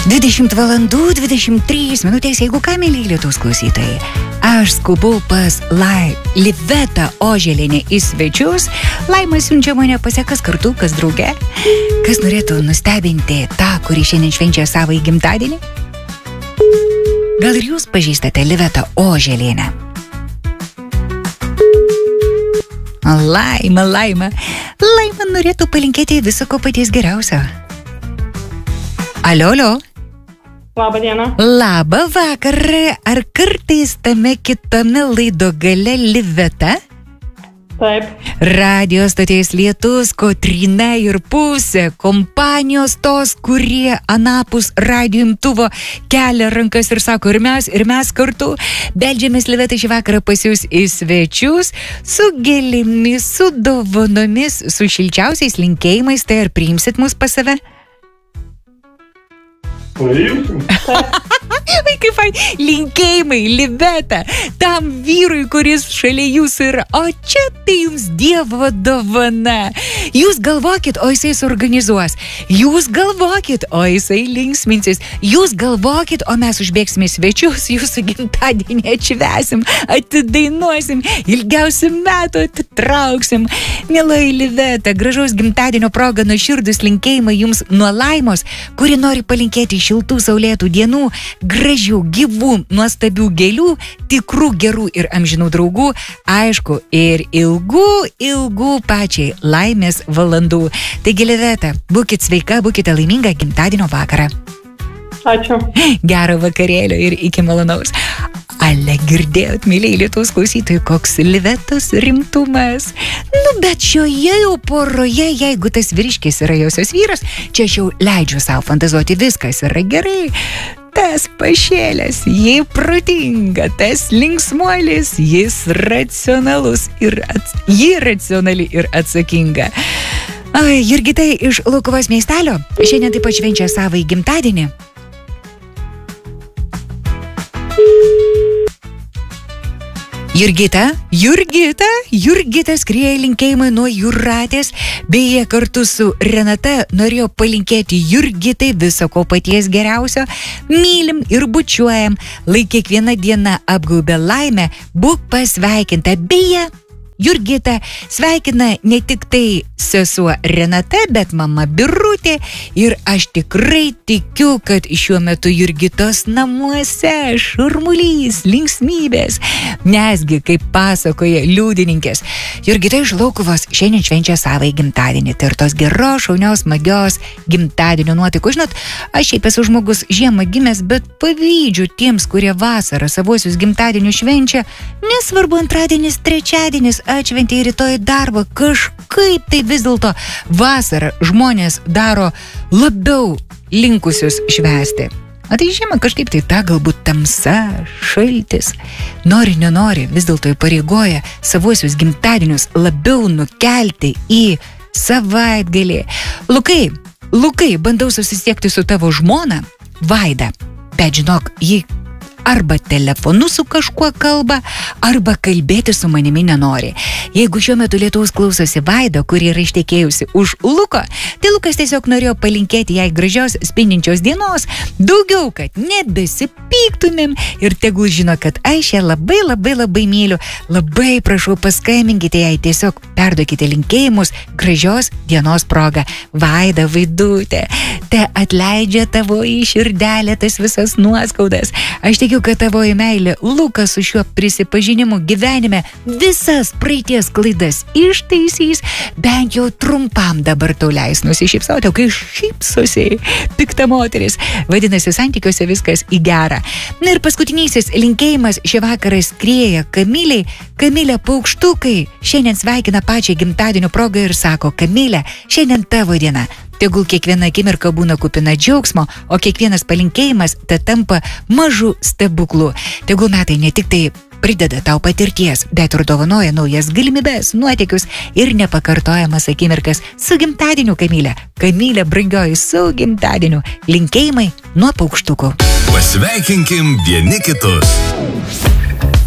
20 valandų 23 minutės, jeigu ką, mėly Lietuvos klausytojai. Aš skubau pas Livetą Oželienę į svečius. Laima siunčia mane pasiekas kartu, kas drauge. Kas norėtų nustebinti tą, kuri šiandien švenčia savo gimtadienį? Gal ir jūs pažįstate Livetą Oželienę? Laima norėtų palinkėti viso ko paties geriausio. Alio. Labą dieną. Labą vakarą. Ar kartais tame kitame laido gale Liveta? Taip. Radio stoties Lietus, Kotryna ir pusė kompanijos tos, kurie anapus radio imtuvo kelia rankas ir sako, ir mes kartu beldžiamės Liveta šį vakarą pas jūs į svečius su gėlėmis, su dovanomis, su šilčiausiais linkėjimais. Tai ar priimsit mus pas save? Paimsim. Kaip fain, linkėjimai, Liveta, tam vyrui, kuris šalia jūsų yra, o čia tai jums Dievo dovana. Jūs galvokit, o jisai suorganizuos. Jūs galvokit, o jisai linksminsis. Jūs galvokit, o mes užbėgsime svečius, jūsų gimtadienį atšvęsim, atidainuosim, ilgiausių metų atitrauksim. Mieloji Liveta, gražaus gimtadienio proga nuoširdūs linkėjimai jums nuo Laimos, kuri nori palinkėti šiltų saulėtų dienų, gražių, gyvų, nuostabių gėlių, tikrų, gerų ir amžinų draugų, aišku, ir ilgų pačiai laimės valandų. Taigi, Liveta, būkit sveika, būkite laiminga gimtadienio vakarą. Ačiū. Gero vakarėlio ir iki malonaus. Ale, girdėjot, mėlyje Lietuvos klausytojai, koks Livetos rimtumas. Bet šioje jau poroje, jeigu tas vyriškis yra josios vyras, čia aš jau leidžiu savo fantazuoti, viskas yra gerai. Tas pašėlęs, jį protinga, tas linksmuolis, jis racionalus ir ji racionali ir atsakinga. Jurgita iš Laukuvos miestelio šiandien taip pat švenčia savo gimtadienį. Jurgita skrieja linkėjimai nuo Jūratės, beje, kartu su Renata norėjo palinkėti Jurgitai viso ko paties geriausio. Mylim ir bučiuojam, lai kiekviena diena apgaubia laimę, būk pasveikinta. Beje, Jurgita sveikina ne tik tai sesuo Renata, bet mama Birutė, ir aš tikrai tikiu, kad šiuo metu Jurgitos namuose šurmulys, linksmybės, nesgi, kaip pasakoja liudininkės. Jurgita iš Laukuvos šiandien švenčia savo gimtadienį, tai ir tos geros, šaunios, smagios gimtadienio nuotaikų. Žinot, aš šiaip esu žmogus žiemą gimęs, bet pavydžiu tiems, kurie vasarą savosius gimtadienius švenčia, nesvarbu antradienis, trečiadienis, atšventė rytoj darbą, kažkaip tai vis dėlto vasarą žmonės daro labiau linkusius švęsti. O tai žiemą kažkaip tai ta galbūt tamsa, šaltis, nori, nenori, vis dėlto įpareigoja savosius gimtadienius labiau nukelti į savaitgalį. Lukai, bandau susisiekti su tavo žmona, Vaida, bet žinok, ji arba telefonu su kažkuo kalba, arba kalbėti su manimi nenori. Jeigu šiuo metu Lietuvos klausosi Vaida, kuri yra ištekėjusi už Luko, tai Lukas tiesiog norėjo palinkėti jai gražios spindinčios dienos, daugiau, kad nebesipyktumėm, ir tegul žino, kad aš ją labai myliu. Labai prašau, paskambinkite jai, tiesiog perduokite linkėjimus gražios dienos proga. Vaida, Vaidutė, te atleidžia tavo į širdelę tas visas nuoskaudas. Aš tikiu, kad tavoji meilė Lukas su šiuo prisipažinimu gyvenime visas praeities klaidas ištaisys, bent jau trumpam dabar tau leis nusišypsoti, o kai šypsosi pikta moteris, vadinasi, santykiuose viskas į gerą. Na ir paskutinysis linkėjimas šį vakarą skrieja Kamilė Paukštukai šiandien sveikina pačią gimtadienio progą ir sako, Kamilė, šiandien tavo diena. Tegul kiekviena akimirka būna kupina džiaugsmo, o kiekvienas palinkėjimas te tampa mažų stebuklų. Tegul metai ne tik tai prideda tau patirties, bet ir dovanoja naujas galimybes, nuotykius ir nepakartojamas akimirkas. Su gimtadieniu, Kamilė. Kamilė, brangioji, su gimtadieniu. Linkėjimai nuo Paukštukų. Pasveikinkim vieni kitus.